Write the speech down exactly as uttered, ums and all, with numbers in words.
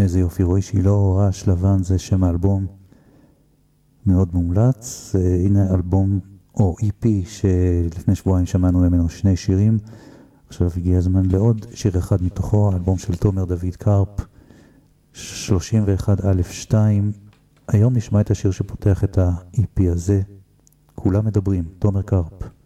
איזה יופי, רואי שילה, רעש לבן, זה שם האלבום, מאוד מומלץ. הנה אלבום או אי פי שלפני שבועיים שמענו ממנו שני שירים, עכשיו הגיע הזמן לעוד שיר אחד מתוכו, האלבום של תומר דוד קרפ, שלושים ואחת א' שתיים. היום נשמע את השיר שפותח את ה-אי פי הזה, כולם מדברים, תומר קרפ.